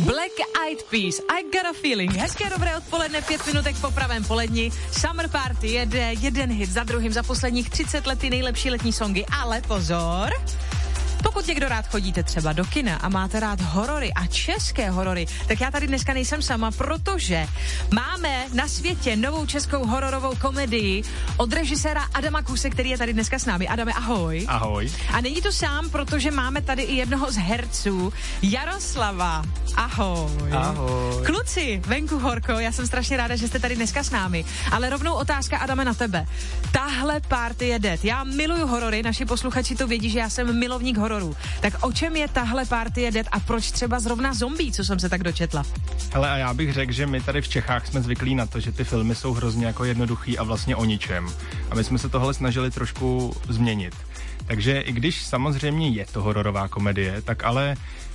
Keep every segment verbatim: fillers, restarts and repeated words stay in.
Black Eyed Peas, I got a feeling. Hezké dobré odpoledne, pět minutek po pravém poledni. Summer Party jede jeden hit za druhým za posledních třicet let, ty nejlepší letní songy. Ale pozor, pokud někdo rád chodíte třeba do kina a máte rád horory a české horory, tak já tady dneska nejsem sama, protože máme na světě novou českou hororovou komedii od režiséra Adama Kuse, který je tady dneska s námi. Adame, ahoj. Ahoj. A není to sám, protože máme tady i jednoho z herců, Jaroslava. Ahoj. Ahoj. Kluci, venku horko, já jsem strašně ráda, že jste tady dneska s námi. Ale rovnou otázka, Adame, na tebe. Tahle party je dead. Já miluju horory, naši posluchači to vědí, že já jsem milovník hororů. Tak o čem je tahle party je dead a proč třeba zrovna zombie, co jsem se tak dočetla? Hele, a já bych řekl, že my tady v Čechách jsme zvyklí na to, že ty filmy jsou hrozně jako jednoduchý a vlastně o ničem. A my jsme se tohle snažili trošku změnit. Takže i když samozřejmě je to hororová komedie, tak ale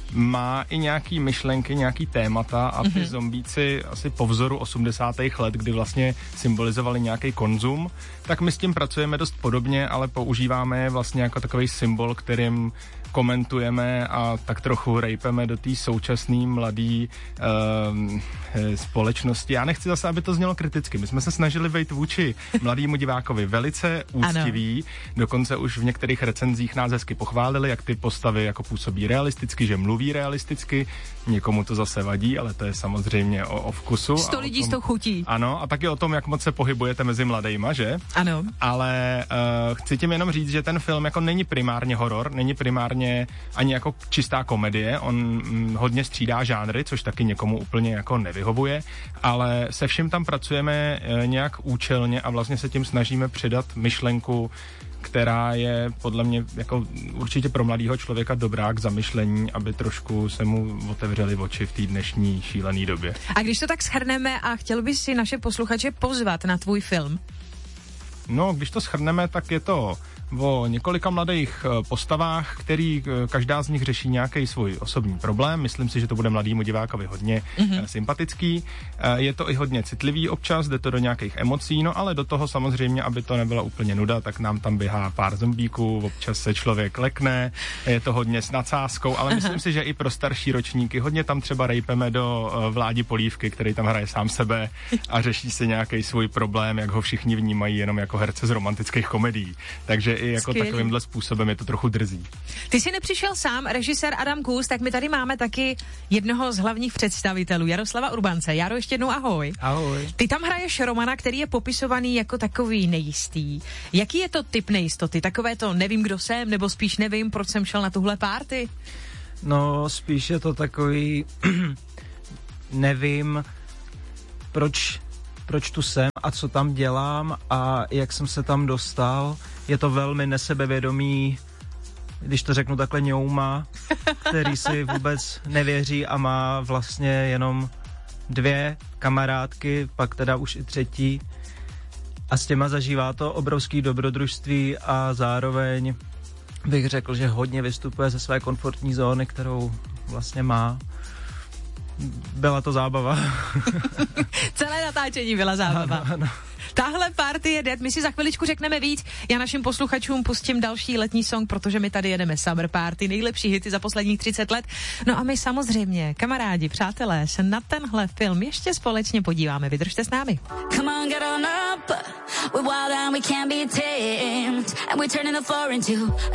má i nějaký myšlenky, nějaký témata a ty mm-hmm. zombíci asi po vzoru osmdesátých let, kdy vlastně symbolizovali nějaký konzum, tak my s tím pracujeme dost podobně, ale používáme je vlastně jako takový symbol, kterým komentujeme a tak trochu rejpeme do té současné mladé uh, společnosti. Já nechci zase, aby to znělo kriticky. My jsme se snažili být vůči mladému divákovi velice úctiví. Dokonce už v některých recenzích nás hezky pochválili, jak ty postavy jako působí realisticky, že mluví realisticky. Někomu to zase vadí, ale to je samozřejmě o, o vkusu. Sto lidí s tou chutí. Ano, a taky o tom, jak moc se pohybujete mezi mladejma, že? Ano. Ale uh, chci tím jenom říct, že ten film jako není primárně horor, není primárně ani jako čistá komedie, on mm, hodně střídá žánry, což taky někomu úplně jako nevyhovuje, ale se vším tam pracujeme e, nějak účelně a vlastně se tím snažíme předat myšlenku, která je podle mě jako určitě pro mladého člověka dobrá k zamyšlení, aby trošku se mu otevřely oči v té dnešní šílené době. A když to tak shrneme a chtěl bys si naše posluchače pozvat na tvůj film? No, když to shrneme, tak je to o několika mladých postavách, který každá z nich řeší nějaký svůj osobní problém. Myslím si, že to bude mladýmu divákovi hodně mm-hmm. sympatický. Je to i hodně citlivý občas, jde to do nějakých emocí, no ale do toho samozřejmě, aby to nebyla úplně nuda, tak nám tam běhá pár zombíků, občas se člověk lekne, je to hodně s nadsázkou, ale myslím si, že i pro starší ročníky hodně tam třeba rejpeme do Vládi Polívky, který tam hraje sám sebe a řeší si nějaký svůj problém, jak ho všichni vnímají jenom jako herce z romantických komedií. Takže i jako Skvělý. Takovýmhle způsobem je to trochu drzí. Ty jsi nepřišel sám, režisér Adam Kus, tak my tady máme taky jednoho z hlavních představitelů, Jaroslava Urbance. Jaro, ještě jednou ahoj. Ahoj. Ty tam hraješ Romana, který je popisovaný jako takový nejistý. Jaký je to typ nejistoty? Takové to nevím, kdo jsem, nebo spíš nevím, proč jsem šel na tuhle party? No, spíš je to takový nevím, proč proč tu jsem a co tam dělám a jak jsem se tam dostal. Je to velmi nesebevědomý, když to řeknu takhle, ňouma, který si vůbec nevěří a má vlastně jenom dvě kamarádky, pak teda už i třetí. A s těma zažívá to obrovský dobrodružství a zároveň bych řekl, že hodně vystupuje ze své komfortní zóny, kterou vlastně má. Byla to zábava. Celé natáčení byla zábava. Ano, ano. Tahle party je dead, my si za chviličku řekneme víc. Já našim posluchačům pustím další letní song, protože my tady jedeme Summer Party, nejlepší hity za posledních třicet let. No a my samozřejmě, kamarádi, přátelé, se na tenhle film ještě společně podíváme. Vydržte s námi. Come on, get on up. We're wild and we can't be tamed. And we're turning the floor into